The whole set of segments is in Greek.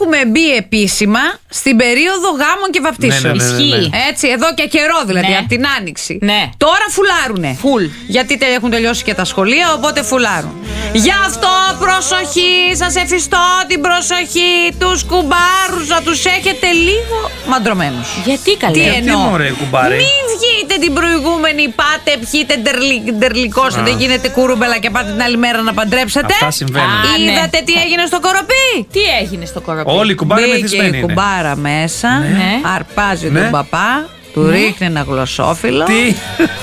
έχουμε μπει επίσημα στην περίοδο γάμων και βαπτίσεων. Ισχύει. Έτσι, εδώ και καιρό δηλαδή, Ναι. από την Άνοιξη. Ναι. Τώρα φουλάρουνε. Φουλ. Γιατί έχουν τελειώσει και τα σχολεία, οπότε φουλάρουν. Γι' αυτό προσοχή, σας εφιστώ την προσοχή. Τους κουμπάρους να τους έχετε λίγο μαντρωμένους. Γιατί καλέ? Τι εννοώ? μωρέ, κουμπάρε? Μην βγείτε την προηγούμενη, πάτε, πιείτε, ντερλικώσετε, γίνετε κούρουμπελα και πάτε την άλλη μέρα να παντρέψετε. Αυτά συμβαίνουν. Είδατε τι έγινε στο κοροπή? Τι έγινε στο κοροπή? Όλοι οι κουμπάροι Μπήκε μεθυσμένοι η είναι. κουμπάρα μέσα, Ναι. αρπάζει Ναι. τον παπά, του ρίχνει ένα γλωσσόφυλλο. Τι.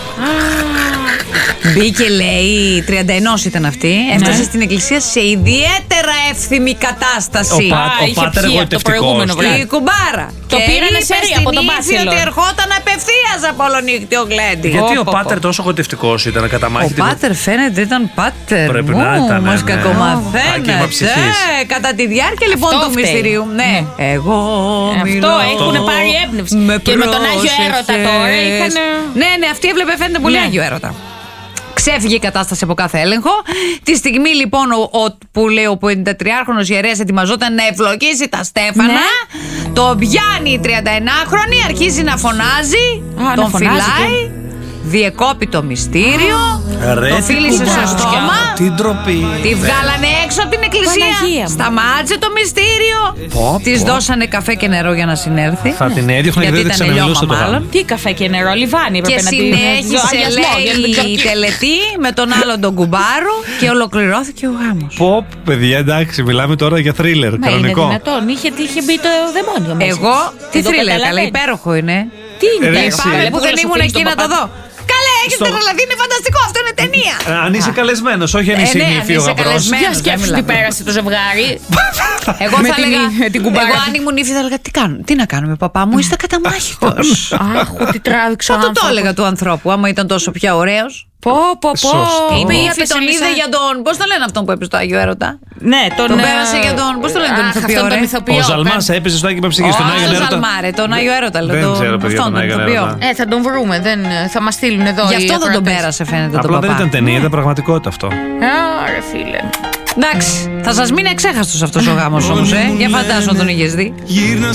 Μπήκε, λέει, 31 ήταν αυτή. Έφτασε στην εκκλησία σε ιδιαίτερα εύθυμη κατάσταση. Ο είχε πάτερ πιει από το προηγούμενο εγωιτευτικός. βράδυ. Η κουμπάρα. Το Και πήρανε είπε σε ρί στην από τον ύφη Bachelor. ότι ερχόταν απευθείας από ολονύχτιο γλέντι. Γιατί ο πω, πάτερ πω. τόσο εγωιτευτικός ήταν, κατά Ο μάχη. πάτερ φαίνεται ήταν πάτερ. Πρέπει να ήταν, Μας ναι. κακομαθαίνετε. Άγγιγμα ψυχής. Κατά τη διάρκεια λοιπόν Αυτό του φταίει. μυστηρίου. Ναι. Εγώ Αυτό μιλώ. έχουν πάρει έμπνευση. Και με τον Άγιο Έρωτα τώρα είχαν. Ναι, αυτή έβλεπε, φαίνεται πολύ Ναι. Άγιο Έρωτα. Ξέφυγε η κατάσταση από κάθε έλεγχο. Τη στιγμή λοιπόν που λέει ο 53χρονος ιερέας ετοιμαζόταν να ευλογήσει τα στέφανα, το πιάνει η 31χρονη, αρχίζει να φωνάζει, Α, τον να φωνάζει φυλάει, διεκόπη το μυστήριο, Ρε, το τι φίλησε στο κουμπάρος. στόμα, Τι ντροπή. τη βγάλανε έξω από την εκκλησία, Παναγία μου. σταμάτησε το μυστήριο, Πω, της πω. δώσανε καφέ και νερό για να συνέλθει. Θα την έδιωχνα γιατί γιατί δεν ήταν ξαναμιλούσε λιώμα το γάμο. μάλλον. Τι καφέ και νερό, λιβάνι Και έπρεπε να την. συνέχισε, Αγιασμό, για να την λέει, ξέρω η τι. τελετή με τον άλλον τον κουμπάρο και ολοκληρώθηκε ο γάμος. Πω, παιδιά, εντάξει, μιλάμε τώρα για θρίλερ. Μα είναι Κανονικό. δυνατόν, είχε μπει το δαιμόνιο μέσα. Εγώ, τι Δεν το θρύλε, καλά, καταλαβαίνω. υπέροχο είναι. Τι είναι, Ρε, υπέροχο, εσύ. Πάμε καλέ, που δεν να σου ήμουν φύγει εκεί τον να το παπά. δω. Καλέ, έχεις Στο- τρελαθεί, είναι φανταστικό, αυτό είναι ταινία. Αν είσαι καλεσμένος, όχι αν είσαι ναι, αν νύφη ο είσαι γαμπρός. καλεσμένος. Για δεν σκέψου τι μιλάμε. πέρασε το ζευγάρι. Εγώ Με θα την- έλεγα, με την κουμπάρα εγώ του. αν ήμουν ύφη θα έλεγα τι να κάνουμε παπά μου, είστε καταμάχητος. Αχ, τι τράβηξε ο Θα το άνθρωπος. έλεγα του ανθρώπου, άμα ήταν τόσο πια ωραίος. Πω. Σωστό. Η Πήγατε ύφη σε τον είδε λύσα- για τον, πώς το λένε αυτόν που έπαιζε το Άγιο Έρωτα. Ναι, Τον πέρασε για τον, πώς το λένε τον ηθοποιό, αυτόν ρε? τον ηθοποιό. Ο Ζαλμάς έπαιζε στο Άγιο Ψυχή, στον Άγιο Όχι Έρωτα. Ζαλμάρε, τον Άγιο Έρωτα. Δεν ξέρω, παιδιά, αυτόν, τον Άγιο ηθοποιό. Έρωτα. Θα τον βρούμε, θα μας στείλουν εδώ. Γι' οι αυτό δεν τον ακροατές. πέρασε φαίνεται τον Απλά δεν παπά. ήταν ταινία, ήταν πραγματικότητα αυτό. Άρα, φίλε. Εντάξει, θα σας μείνει εξέχαστος αυτός ο γάμος όμως, για φαντάσου να τον είχες δει.